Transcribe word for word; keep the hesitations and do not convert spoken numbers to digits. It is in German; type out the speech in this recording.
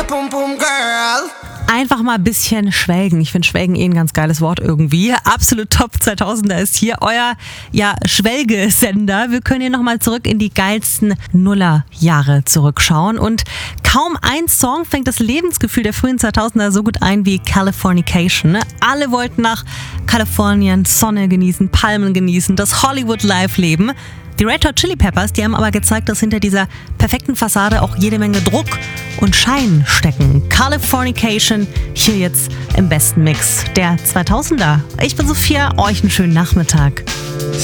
your pum pum girl. Einfach mal ein bisschen schwelgen. Ich finde Schwelgen eh ein ganz geiles Wort irgendwie. Absolut Top zweitausender ist hier euer ja, Schwelgesender. Wir können hier nochmal zurück in die geilsten Nullerjahre zurückschauen. Und kaum ein Song fängt das Lebensgefühl der frühen zweitausender so gut ein wie Californication. Alle wollten nach Kalifornien Sonne genießen, Palmen genießen, das Hollywood-Life-Leben. Die Red Hot Chili Peppers, die haben aber gezeigt, dass hinter dieser perfekten Fassade auch jede Menge Druck und Schein stecken. Californication hier jetzt im besten Mix der zweitausender. Ich bin Sophia, euch einen schönen Nachmittag.